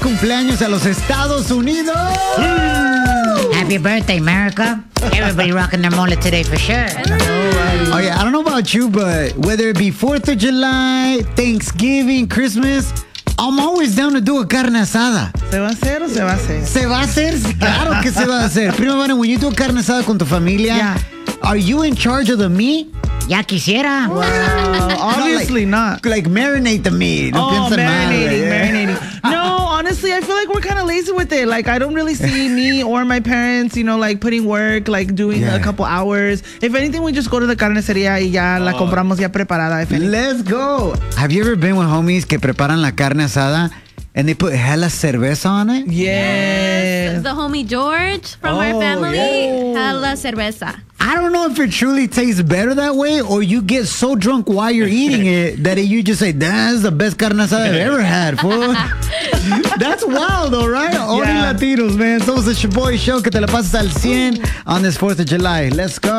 cumpleaños a los Estados Unidos. Happy birthday, America. Everybody rocking their mole today for sure. Oh, yeah, I don't know about you, but whether it be 4th of July, Thanksgiving, Christmas, I'm always down to do a carne asada. ¿Se va a hacer o se va a hacer? ¿Se va a hacer? Claro que se va a hacer. Prima Vane, when you do a carne asada con tu familia, Yeah. are you in charge of the meat? Ya quisiera. Obviously not. Like marinate the meat. No piensa mal, Marinating. No, honestly, I feel like we're kind of lazy with it. Like, I don't really see me or my parents, like putting work, like doing a couple hours. If anything, we just go to the carnicería y ya la compramos ya preparada. If anything. Let's go. Have you ever been with homies que preparan la carne asada and they put hella cerveza on it? Yes. The homie George from our family, hella cerveza. I don't know if it truly tastes better that way or you get so drunk while you're eating it that you just say, that's the best carne asada I've ever had, fool. That's wild though, right? Only Latinos, man. Somos el Shaboy Show, que te la pasas al 100 on this 4th of July. Let's go.